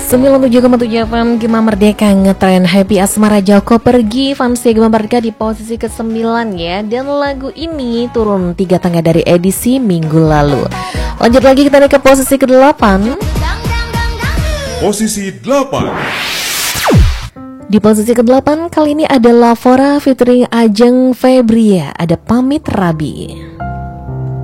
97,7 FM Gema Merdeka ngetren Happy Asmara Joko pergi. Fansi Gema Merdeka di posisi ke-9 ya. Dan lagu ini turun 3 tangga dari edisi minggu lalu. Lanjut lagi kita naik ke posisi ke-8. Posisi 8. Di posisi ke-8 kali ini ada Lavora featuring Ajeng Febria. Ada Pamit Rabi.